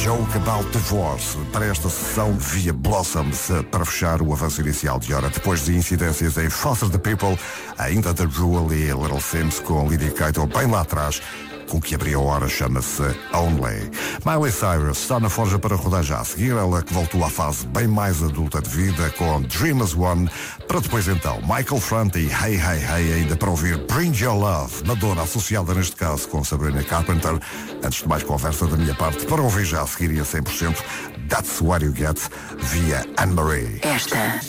Joke About Divorce para esta sessão via Blossoms para fechar o avanço inicial de hora. Depois de incidências em Foster the People, ainda The Rule e Little Sims com Lydia Kato bem lá atrás, com que abriu a hora chama-se Only. Miley Cyrus está na forja para rodar já a seguir, ela que voltou à fase bem mais adulta de vida com Dreamers One, para depois então Michael Franti e Hey Hey Hey, ainda para ouvir Bring Your Love, na dona associada neste caso com Sabrina Carpenter. Antes de mais conversa da minha parte, para ouvir já a seguir e a 100%, That's What You Get, via Anne-Marie. Esta